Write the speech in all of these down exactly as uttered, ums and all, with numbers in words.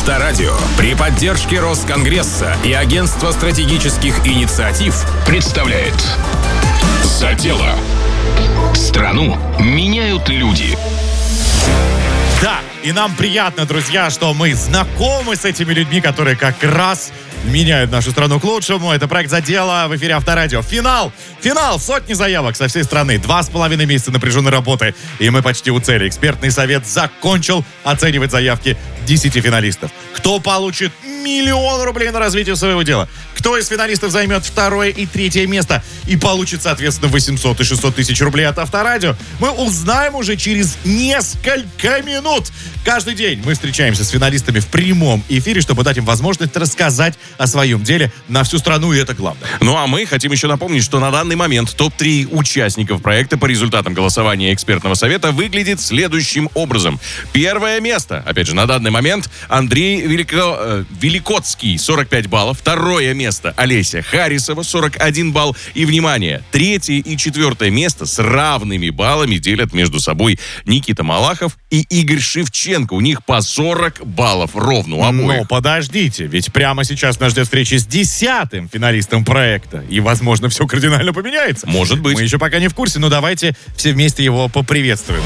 Авторадио при поддержке Росконгресса и Агентства стратегических инициатив представляет «За дело». Страну меняют люди. Да, и нам приятно, друзья, что мы знакомы с этими людьми, которые как раз меняют нашу страну к лучшему. Это проект «За дело» в эфире Авторадио. Финал! Финал! Сотни заявок со всей страны. Два с половиной месяца напряженной работы. И мы почти у цели. Экспертный совет закончил оценивать заявки десяти финалистов. Кто получит миллион рублей на развитие своего дела? Кто из финалистов займет второе и третье место и получит, соответственно, восемьсот и шестьсот тысяч рублей от Авторадио? Мы узнаем уже через несколько минут. Каждый день мы встречаемся с финалистами в прямом эфире, чтобы дать им возможность рассказать о своем деле на всю страну, и это главное. Ну а мы хотим еще напомнить, что на данный момент топ три участников проекта по результатам голосования экспертного совета выглядит следующим образом. Первое место, опять же, на данный момент Андрей Велико... э, Великоцкий, сорок пять баллов. Второе место Олеся Харисова, сорок один балл. И, внимание, третье и четвертое место с равными баллами делят между собой Никита Малахов и Игорь Шевченко. У них по сорок баллов ровно у обоих. Но подождите, ведь прямо сейчас нас ждет встреча с десятым финалистом проекта. И, возможно, все кардинально поменяется. Может быть. Мы еще пока не в курсе, но давайте все вместе его поприветствуем.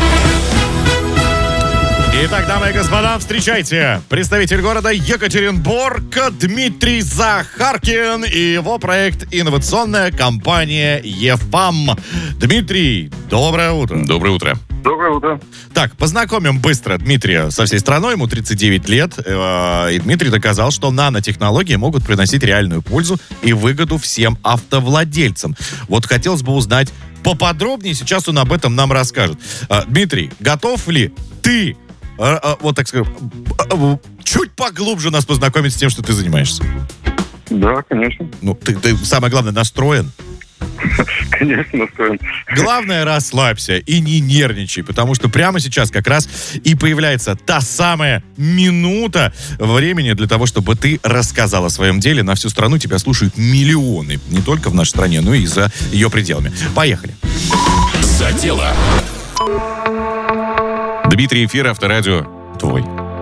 Итак, дамы и господа, встречайте. Представитель города Екатеринбург Дмитрий Захаркин и его проект «Инновационная компания ЕФАМ». Дмитрий, доброе утро. Доброе утро. Доброе утро. Так, познакомим быстро Дмитрия со всей страной. Ему тридцать девять лет. И Дмитрий доказал, что нанотехнологии могут приносить реальную пользу и выгоду всем автовладельцам. Вот хотелось бы узнать поподробнее. Сейчас он об этом нам расскажет. Дмитрий, готов ли ты, вот так скажем, чуть поглубже нас познакомить с тем, что ты занимаешься? Да, конечно. Ну, ты, ты самое главное, настроен? Конечно, настроен. Главное, расслабься и не нервничай, потому что прямо сейчас как раз и появляется та самая минута времени для того, чтобы ты рассказал о своем деле. На всю страну тебя слушают миллионы. Не только в нашей стране, но и за ее пределами. Поехали. «За дело». Дмитрий, эфир Авторадио твой.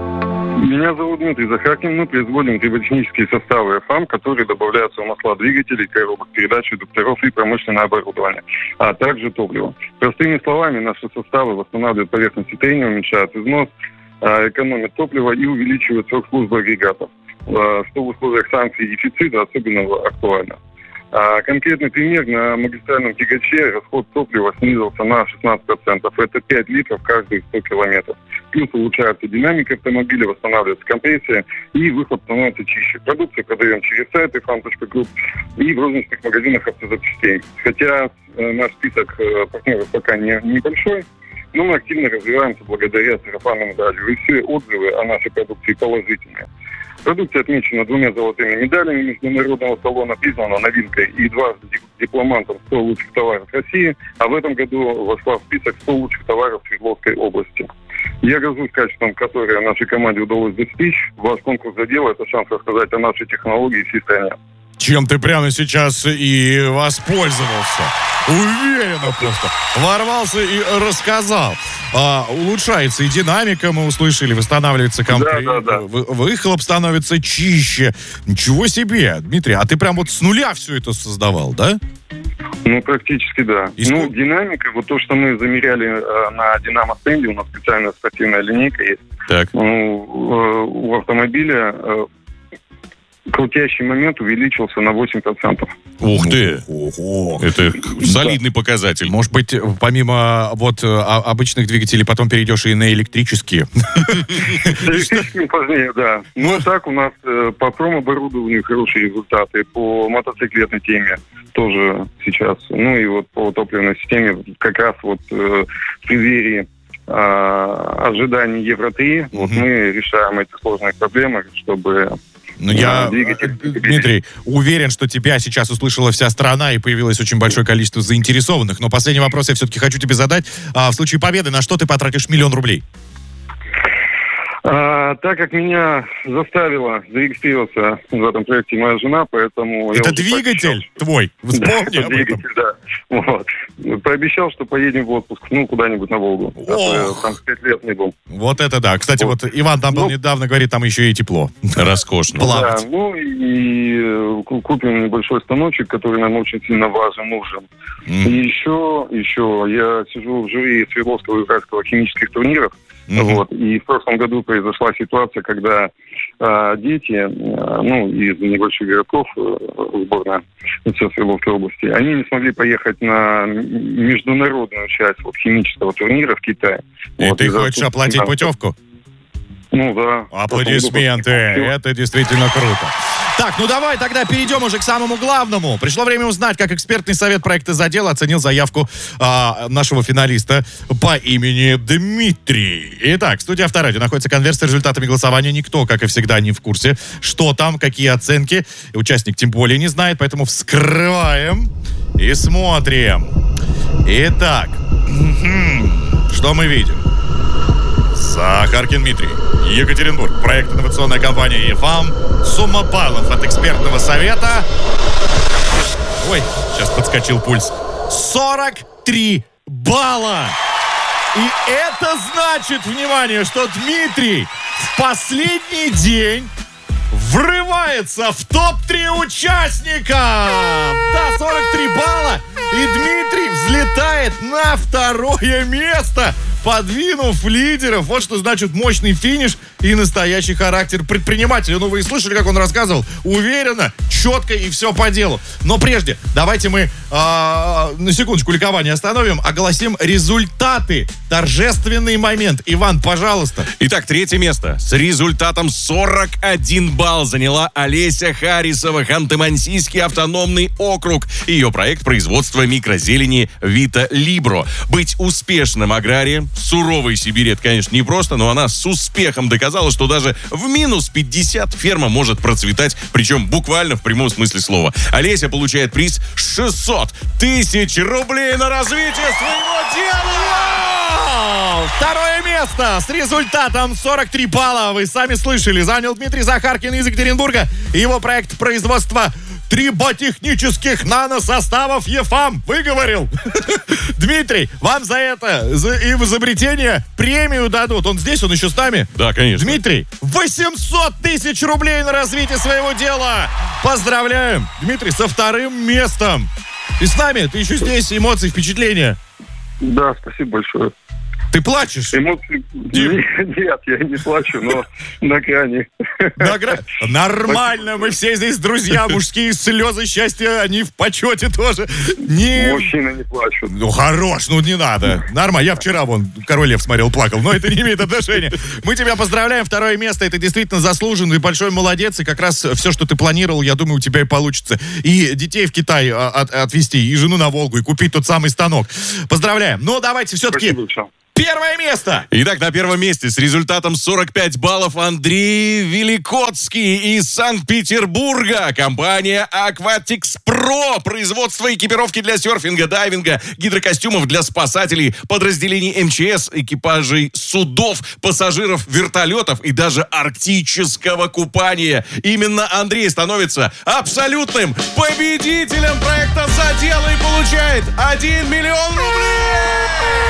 Меня зовут Дмитрий Захаркин. Мы производим триботехнические составы ФАМ, которые добавляются в масла двигателей, коробок передач, редукторов и промышленное оборудование, а также топливо. Простыми словами, наши составы восстанавливают поверхности трения, уменьшают износ, экономят топливо и увеличивают срок службы агрегатов, что в условиях санкций и дефицита особенно актуально. А конкретный пример: на магистральном тягаче расход топлива снизился на шестнадцать процентов. Это пять литров каждые сто километров. Плюс улучшается динамика автомобиля, восстанавливается компрессия и выхлоп становится чище. Продукцию продаем через сайт эф эй эм точка групп и в розничных магазинах автозапчастей. Хотя э, наш список э, партнеров пока не, небольшой, но мы активно развиваемся благодаря сарафанному радио. И все отзывы о нашей продукции положительные. Продукция отмечена двумя золотыми медалями международного салона, признана новинкой и дважды дипломантом сто лучших товаров России, а в этом году вошла в список сто лучших товаров Свердловской области. Я горжусь качеством, которое нашей команде удалось достичь. Ваш конкурс «За дело» — это шанс рассказать о нашей технологии всей стране. Чем ты прямо сейчас и воспользовался. Уверенно просто. Ворвался и рассказал. А, улучшается и динамика, мы услышали, восстанавливается компрессия. Да, да, да. Выхлоп становится чище. Ничего себе, Дмитрий, а ты прям вот с нуля все это создавал, да? Ну, практически, да. И ну, сколько... динамика, вот то, что мы замеряли э, на Динамо-стенде, у нас специальная спортивная линейка есть. Так. Ну, э, у автомобиля э, крутящий момент увеличился на восемь процентов. Ух ты! Ого. Это солидный показатель. Может быть, помимо вот а, обычных двигателей, потом перейдешь и на электрические? С электрическим позднее, да. Ну, так у нас э, по промоборудованию хорошие результаты, по мотоциклетной теме тоже сейчас. Ну и вот по топливной системе как раз вот э, в преддверии э, ожиданий Евро три mm-hmm. вот мы решаем эти сложные проблемы, чтобы... Ну, я, Дмитрий, уверен, что тебя сейчас услышала вся страна и появилось очень большое количество заинтересованных. Но последний вопрос я все-таки хочу тебе задать. А в случае победы на что ты потратишь миллион рублей? А, так как меня заставила зарегистрироваться в этом проекте моя жена, поэтому... Это я двигатель пообещал, твой? Вспомни да, об двигатель, этом. да. Вот. Пообещал, что поедем в отпуск, ну, куда-нибудь на Волгу. А то я там пять лет не был. Вот это да. Кстати, вот, вот Иван там был ну, недавно, говорит, там еще и тепло. Роскошно. Плавать. Да, ну и купим небольшой станочек, который нам очень сильно важен, нужен. Mm. И еще, еще я сижу в жюри Свердловского и Уральского химических турниров. Mm-hmm. Вот, и в прошлом году произошла ситуация, когда а, дети, а, ну, из небольших городков а, сборная Свердловской области, они не смогли поехать на международную часть вот, химического турнира в Китае. И вот, ты и хочешь за... оплатить да. путевку? Ну да. Аплодисменты. Это действительно круто. Так, ну давай тогда перейдем уже к самому главному. Пришло время узнать, как экспертный совет проекта «Задел» оценил заявку а, нашего финалиста по имени Дмитрий. Итак, в студии Авторадио находится конверт с результатами голосования. Никто, как и всегда, не в курсе, что там, какие оценки. Участник тем более не знает, поэтому вскрываем и смотрим. Итак, что мы видим? Захаркин Дмитрий, Екатеринбург. Проект инновационная компания ЕФАМ. Сумма баллов от экспертного совета. Ой, сейчас подскочил пульс. сорок три балла. И это значит, внимание, что Дмитрий в последний день врывается в топ три участника. Да, сорок три балла. И Дмитрий взлетает на второе место, подвинув лидеров. Вот что значит мощный финиш и настоящий характер предпринимателя. Ну, вы и слышали, как он рассказывал. Уверенно, четко и все по делу. Но прежде, давайте мы э, на секундочку ликование остановим, огласим результаты. Торжественный момент. Иван, пожалуйста. Итак, третье место. С результатом сорок один балл заняла Олеся Харисова, Ханты-Мансийский автономный округ. Ее проект производства микрозелени Вита Либро. Быть успешным аграрием в суровой Сибири, это, конечно, непросто, но она с успехом доказала, что даже в минус пятьдесят ферма может процветать, причем буквально в прямом смысле слова. Олеся получает приз шестьсот тысяч рублей на развитие своего дела! Второе место с результатом сорок три балла, вы сами слышали, занял Дмитрий Захаркин из Екатеринбурга. Его проект производства триботехнических наносоставов ЕФАМ. Выговорил. Дмитрий, вам за это за, и в изобретение премию дадут. Он здесь, он еще с нами? Да, конечно. Дмитрий, восемьсот тысяч рублей на развитие своего дела. Поздравляем, Дмитрий, со вторым местом. Ты с нами? Ты еще здесь? Эмоции, впечатления? Да, спасибо большое. Ты плачешь? Эмоции... Нет, я не плачу, но на грани. На грани? Нормально, мы все здесь друзья, мужские слезы счастья, они в почете тоже. Не... Мужчины не плачут. Ну, хорош, ну не надо. Нормально, я вчера вон «Король Лев» смотрел, плакал, но это не имеет отношения. Мы тебя поздравляем, второе место, это действительно заслуженный, большой молодец, и как раз все, что ты планировал, я думаю, у тебя и получится. И детей в Китай от, отвезти, и жену на Волгу, и купить тот самый станок. Поздравляем. Но давайте все-таки... Спасибо, первое место! Итак, на первом месте с результатом сорок пять баллов Андрей Великоцкий из Санкт-Петербурга. Компания Aquatics Pro. Производство экипировки для серфинга, дайвинга, гидрокостюмов для спасателей, подразделений эм че эс, экипажей судов, пассажиров вертолетов и даже арктического купания. Именно Андрей становится абсолютным победителем проекта «Задел» и получает один миллион рублей!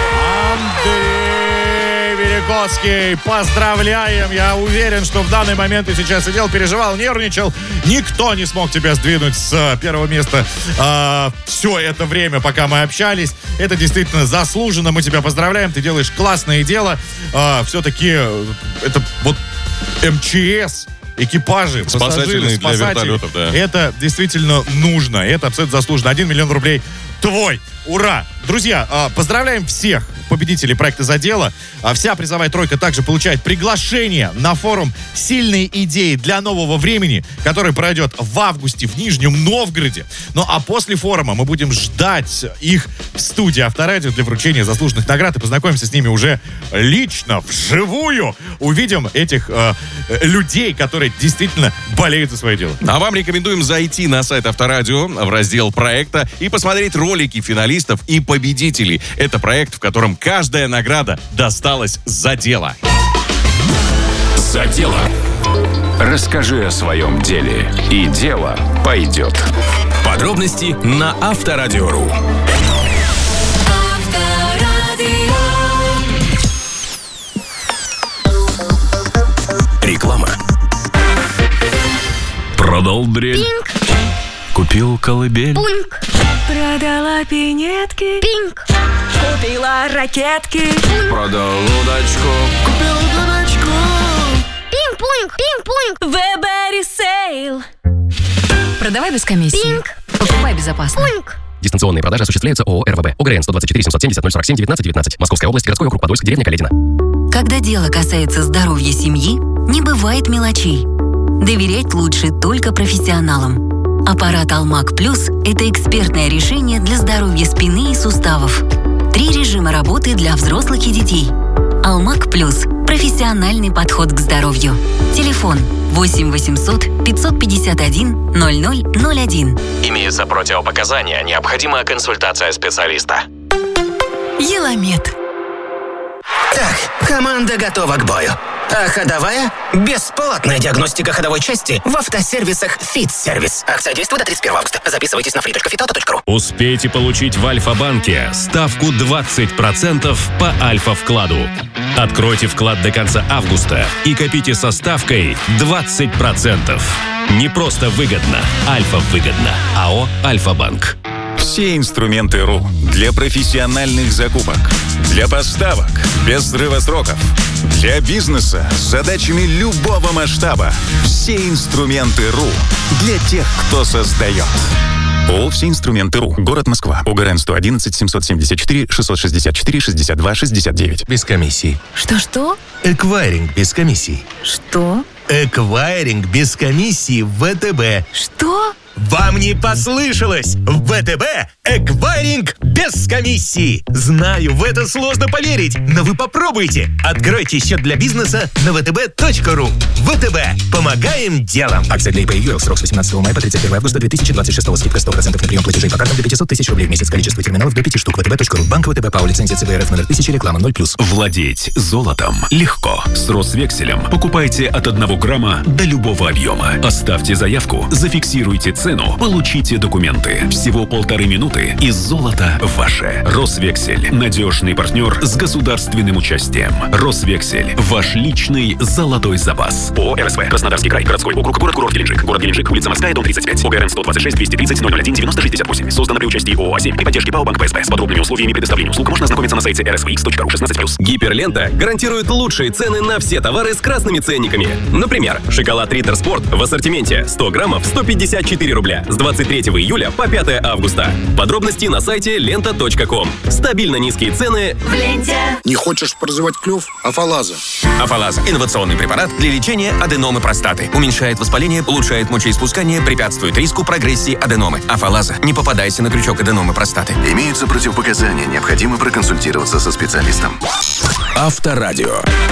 Андрей Великоцкий, поздравляем! Я уверен, что в данный момент ты сейчас сидел, переживал, нервничал. Никто не смог тебя сдвинуть с первого места э, все это время, пока мы общались. Это действительно заслуженно. Мы тебя поздравляем. Ты делаешь классное дело. Э, все-таки это вот эм че эс, экипажи, пассажиры, для вертолетов, да. Это действительно нужно. Это абсолютно заслуженно. Один миллион рублей твой. Ура! Друзья, поздравляем всех победителей проекта «Задела». Вся призовая тройка также получает приглашение на форум «Сильные идеи для нового времени», который пройдет в августе в Нижнем Новгороде. Ну а после форума мы будем ждать их в студии Авторадио для вручения заслуженных наград и познакомимся с ними уже лично, вживую. Увидим этих э, людей, которые действительно болеют за свое дело. А вам рекомендуем зайти на сайт Авторадио в раздел проекта и посмотреть ролики финалистов и победителей. Это проект, в котором каждая награда досталась за дело. За дело. Расскажи о своем деле, и дело пойдет. Подробности на Авторадио.ру. Реклама. Продал дрель. Пинк. Купил колыбель. Пунк. Продала пинетки. Пинк. Купила ракетки. Продал удочку. Купил дурачку. Пинг-пунг. Пинг-пунг. Вебери сейл. Продавай без комиссии. Пинк. Покупай безопасно. Пунк. Дистанционные продажи осуществляются ООО РВБ. ОГРН сто двадцать четыре семьсот семьдесят ноль сорок семь девятнадцать девятнадцать. Московская область, городской округ Подольск, деревня Каледина. Когда дело касается здоровья семьи, не бывает мелочей. Доверять лучше только профессионалам. Аппарат Алмак Плюс – это экспертное решение для здоровья спины и суставов. Три режима работы для взрослых и детей. Алмак Плюс – профессиональный подход к здоровью. Телефон восемь восемьсот пятьсот пятьдесят один ноль ноль ноль один. Имеются противопоказания, необходима консультация специалиста. Еламед. Так, команда готова к бою. А ходовая? Бесплатная диагностика ходовой части в автосервисах «Фитсервис». Акция действует до тридцать первого августа. Записывайтесь на фри точка фитавто точка ру. Успейте получить в Альфа-банке ставку двадцать процентов по Альфа-вкладу. Откройте вклад до конца августа и копите со ставкой двадцать процентов. Не просто выгодно, Альфа-выгодно. АО «Альфа-банк». Все инструменты РУ для профессиональных закупок, для поставок без срыва сроков, для бизнеса с задачами любого масштаба. Все инструменты РУ для тех, кто создает. ООО «Все инструменты РУ». Город Москва. ОГРН сто одиннадцать семьсот семьдесят четыре шестьсот шестьдесят четыре шестьдесят два шестьдесят девять. Без комиссий. Что-что? Эквайринг без комиссий. Что? Эквайринг без комиссии в ВТБ. Что? Вам не послышалось! В ВТБ эквайринг без комиссии! Знаю, в это сложно поверить, но вы попробуйте! Откройте счет для бизнеса на вэ тэ бэ точка ру. ВТБ. Помогаем делом! Акция для ИП и ЮЭЛ. Срок с восемнадцатого мая по тридцать первого августа две тысячи двадцать шестого. Скидка сто процентов на прием платежей по картам до пятьсот тысяч рублей в месяц. Количество терминалов до пяти штук. вэ тэ бэ точка ру. Банк ВТБ ПАО. Лицензия цэ вэ эр эф номер тысяча. Реклама ноль плюс. Владеть золотом легко. С Росвекселем покупайте от одного грамма до любого объема. Оставьте заявку, зафиксируйте цену, получите документы. Всего полторы минуты, и золото ваше. Росвексель. Надежный партнер с государственным участием. Росвексель. Ваш личный золотой запас. ООО РСВ. Краснодарский край. Городской округ. Город-курорт Геленджик. Город Геленджик. Улица Морская, дом тридцать пять. ОГРН сто двадцать шесть двести тридцать ноль ноль один девяносто шестьдесят восемь. Создано при участии ООО «Азим» при поддержке ПАО «Банк ПСБ». С подробными условиями предоставления услуг можно ознакомиться на сайте эр эс ви икс точка ру. шестнадцать плюс. Гиперлента гарантирует лучшие цены на все товары с красными ценниками. Например, шоколад Риттер Спорт в ассортименте сто граммов сто пятьдесят четыре рубля с двадцать третьего июля по пятое августа. Подробности на сайте лента точка ком. Стабильно низкие цены в ленте. Не хочешь прозевать клюв? Афалаза. Афалаза – инновационный препарат для лечения аденомы простаты. Уменьшает воспаление, улучшает мочеиспускание, препятствует риску прогрессии аденомы. Афалаза. Не попадайся на крючок аденомы простаты. Имеются противопоказания. Необходимо проконсультироваться со специалистом. Авторадио.